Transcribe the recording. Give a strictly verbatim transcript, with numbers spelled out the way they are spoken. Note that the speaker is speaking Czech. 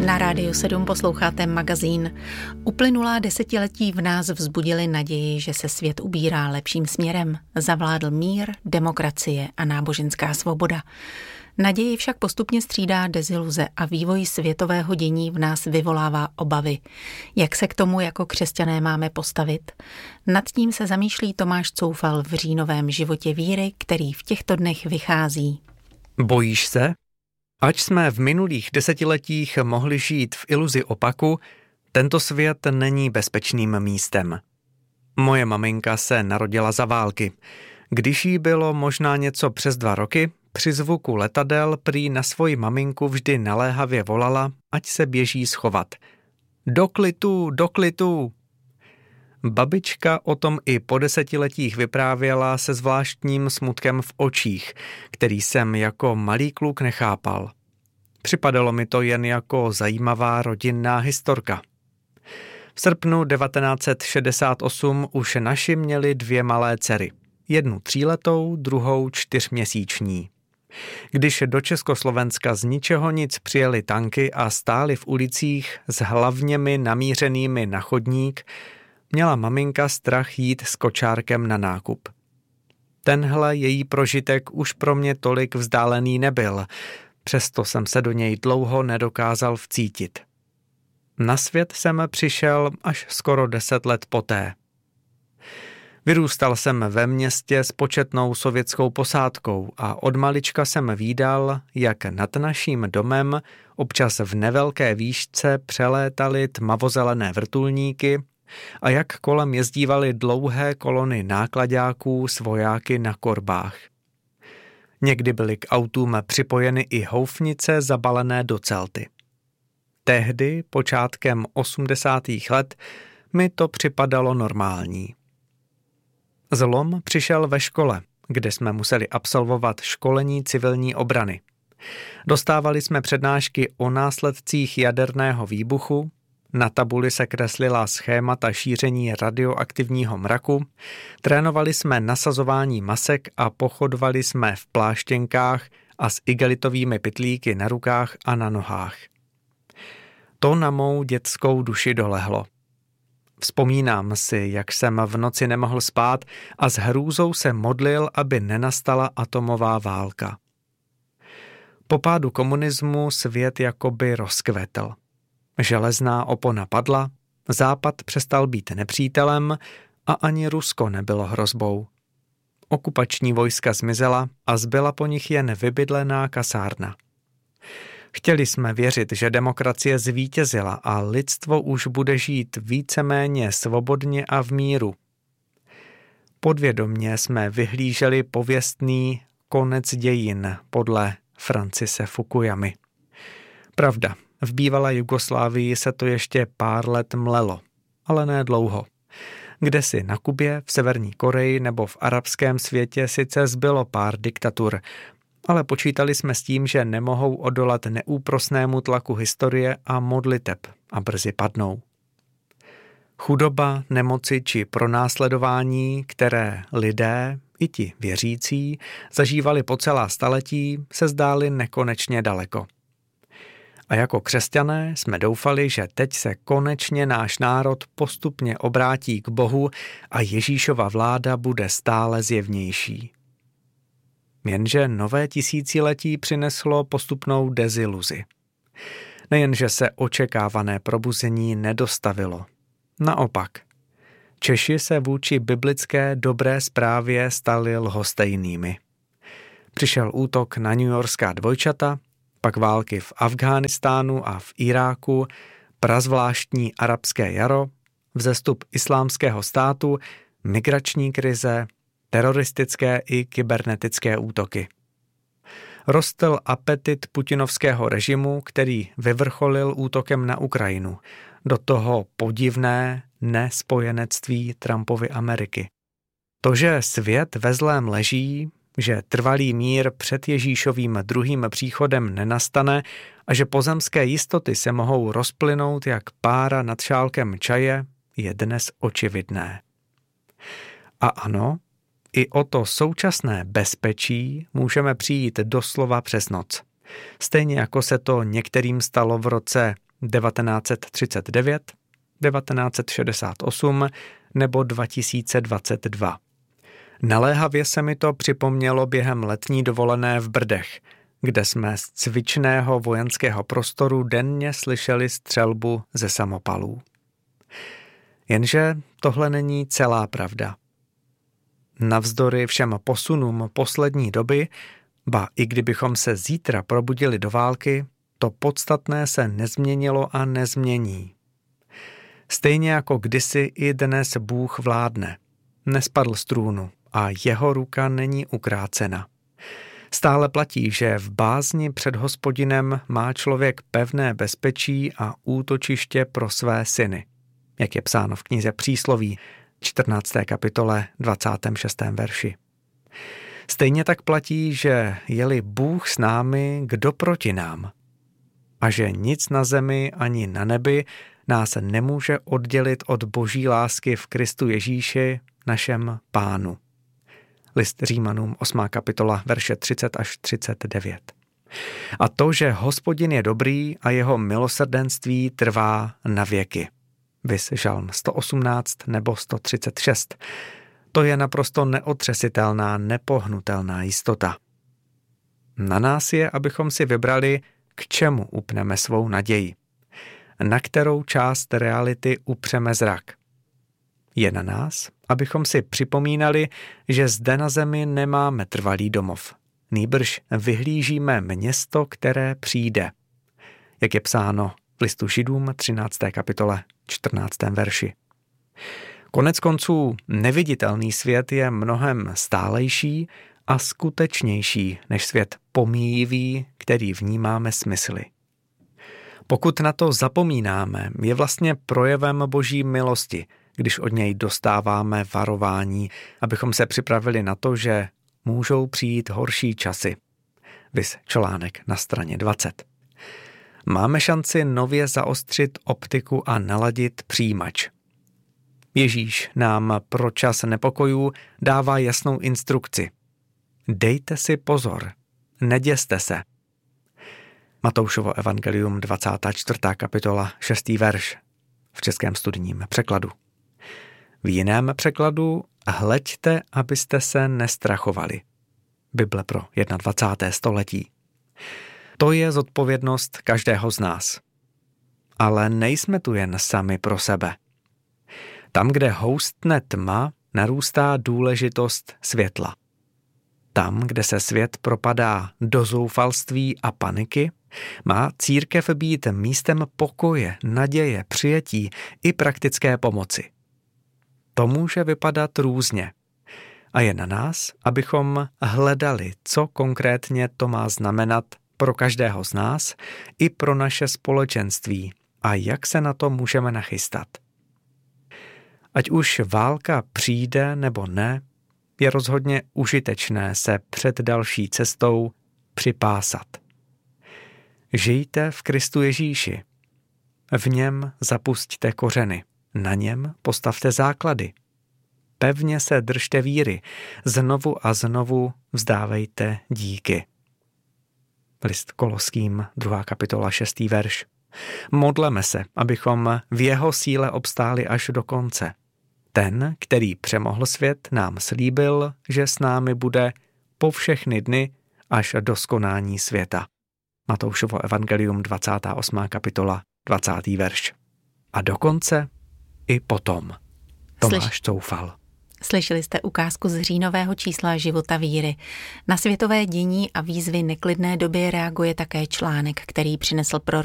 Na Rádiu sedm posloucháte magazín. Uplynulá desetiletí v nás vzbudili naději, že se svět ubírá lepším směrem. Zavládl mír, demokracie a náboženská svoboda. Naději však postupně střídá deziluze a vývoj světového dění v nás vyvolává obavy. Jak se k tomu jako křesťané máme postavit? Nad tím se zamýšlí Tomáš Coufal v říjnovém životě víry, který v těchto dnech vychází. Bojíš se? Ač jsme v minulých desetiletích mohli žít v iluzi opaku, tento svět není bezpečným místem. Moje maminka se narodila za války. Když jí bylo možná něco přes dva roky, při zvuku letadel prý na svoji maminku vždy naléhavě volala, ať se běží schovat. Do klitu, do klitu! Babička o tom i po desetiletích vyprávěla se zvláštním smutkem v očích, který jsem jako malý kluk nechápal. Připadalo mi to jen jako zajímavá rodinná historka. V srpnu devatenáct set šedesát osm už naši měli dvě malé dcery. Jednu tříletou, druhou čtyřměsíční. Když do Československa z ničeho nic přijeli tanky a stáli v ulicích s hlavněmi namířenými na chodník, měla maminka strach jít s kočárkem na nákup. Tenhle její prožitek už pro mě tolik vzdálený nebyl, přesto jsem se do něj dlouho nedokázal vcítit. Na svět jsem přišel až skoro deset let poté. Vyrůstal jsem ve městě s početnou sovětskou posádkou a od malička jsem vídal, jak nad naším domem občas v nevelké výšce přelétaly tmavozelené vrtulníky a jak kolem jezdívaly dlouhé kolony náklaďáků s vojáky na korbách. Někdy byly k autům připojeny i houfnice zabalené do celty. Tehdy, počátkem osmdesátých let, mi to připadalo normální. Zlom přišel ve škole, kde jsme museli absolvovat školení civilní obrany. Dostávali jsme přednášky o následcích jaderného výbuchu, na tabuli se kreslila schémata šíření radioaktivního mraku, trénovali jsme nasazování masek a pochodovali jsme v pláštěnkách a s igelitovými pytlíky na rukách a na nohách. To na mou dětskou duši dolehlo. Vzpomínám si, jak jsem v noci nemohl spát a s hrůzou se modlil, aby nenastala atomová válka. Po pádu komunismu svět jakoby rozkvetl. Železná opona padla, Západ přestal být nepřítelem a ani Rusko nebylo hrozbou. Okupační vojska zmizela a zbyla po nich jen vybydlená kasárna. Chtěli jsme věřit, že demokracie zvítězila a lidstvo už bude žít víceméně svobodně a v míru. Podvědomě jsme vyhlíželi pověstný konec dějin podle Francise Fukuyamy. Pravda, v bývalé Jugoslávii se to ještě pár let mlelo, ale ne dlouho. Kdesi na Kubě, v Severní Koreji nebo v arabském světě sice zbylo pár diktatur, ale počítali jsme s tím, že nemohou odolat neúprosnému tlaku historie a modliteb a brzy padnou. Chudoba, nemoci či pronásledování, které lidé, i ti věřící, zažívali po celá staletí, se zdály nekonečně daleko. A jako křesťané jsme doufali, že teď se konečně náš národ postupně obrátí k Bohu a Ježíšova vláda bude stále zjevnější. Jenže nové tisíciletí přineslo postupnou deziluzi. Nejenže se očekávané probuzení nedostavilo. Naopak, Češi se vůči biblické dobré zprávě stali lhostejnými. Přišel útok na newyorská dvojčata, pak války v Afghánistánu a v Iráku, prazvláštní arabské jaro, vzestup islámského státu, migrační krize, teroristické i kybernetické útoky. Rostl apetit putinovského režimu, který vyvrcholil útokem na Ukrajinu, do toho podivné nespojenectví Trumpovy Ameriky. To, že svět ve zlém leží, že trvalý mír před Ježíšovým druhým příchodem nenastane a že pozemské jistoty se mohou rozplynout jak pára nad šálkem čaje, je dnes očividné. A ano, i o to současné bezpečí můžeme přijít doslova přes noc. Stejně jako se to některým stalo v roce devatenáct set třicet devět, devatenáct set šedesát osm nebo dva tisíce dvacet dva. Naléhavě se mi to připomnělo během letní dovolené v Brdech, kde jsme z cvičného vojenského prostoru denně slyšeli střelbu ze samopalů. Jenže tohle není celá pravda. Navzdory všem posunům poslední doby, ba i kdybychom se zítra probudili do války, to podstatné se nezměnilo a nezmění. Stejně jako kdysi i dnes Bůh vládne. Nespadl z trůnu a jeho ruka není ukrácena. Stále platí, že v bázni před Hospodinem má člověk pevné bezpečí a útočiště pro své syny, jak je psáno v knize Přísloví, čtrnácté kapitole, dvacátém šestém verši. Stejně tak platí, že je-li Bůh s námi, kdo proti nám? A že nic na zemi ani na nebi nás nemůže oddělit od boží lásky v Kristu Ježíši, našem Pánu. List Římanům osmá kapitola, verše třicet až třicet devět. A to, že Hospodin je dobrý a jeho milosrdenství trvá na věky. Viz Žalm sto osmnáct nebo sto třicet šest. To je naprosto neotřesitelná, nepohnutelná jistota. Na nás je, abychom si vybrali, k čemu upneme svou naději. Na kterou část reality upřeme zrak. Je na nás, abychom si připomínali, že zde na zemi nemáme trvalý domov. Nýbrž vyhlížíme město, které přijde. Jak je psáno v listu Židům třinácté kapitole, čtrnáctém verši. Konec konců neviditelný svět je mnohem stálejší a skutečnější než svět pomíjivý, který vnímáme smysly. Pokud na to zapomínáme, je vlastně projevem boží milosti, když od něj dostáváme varování, abychom se připravili na to, že můžou přijít horší časy. Viz článek na straně dvacet. Máme šanci nově zaostřit optiku a naladit přijímač. Ježíš nám pro čas nepokojů dává jasnou instrukci. Dejte si pozor, neděste se. Matoušovo evangelium dvacátá čtvrtá kapitola, šestý verš v českém studijním překladu. V jiném překladu hleďte, abyste se nestrachovali. Bible pro dvacáté první století. To je zodpovědnost každého z nás. Ale nejsme tu jen sami pro sebe. Tam, kde houstne tma, narůstá důležitost světla. Tam, kde se svět propadá do zoufalství a paniky, má církev být místem pokoje, naděje, přijetí i praktické pomoci. To může vypadat různě. A je na nás, abychom hledali, co konkrétně to má znamenat pro každého z nás i pro naše společenství a jak se na to můžeme nachystat. Ať už válka přijde nebo ne, je rozhodně užitečné se před další cestou připásat. Žijte v Kristu Ježíši. V něm zapusťte kořeny, na něm postavte základy. Pevně se držte víry, znovu a znovu vzdávejte díky. List Koloským, druhá kapitola, šestý verš. Modleme se, abychom v jeho síle obstáli až do konce. Ten, který přemohl svět, nám slíbil, že s námi bude po všechny dny až do skonání světa. Matoušovo evangelium dvacátá osmá kapitola, dvacátý verš. A dokonce i potom. Tomáš Coufal. Slyšeli jste ukázku z říjnového čísla Života víry. Na světové dění a výzvy neklidné doby reaguje také článek, který přinesl pro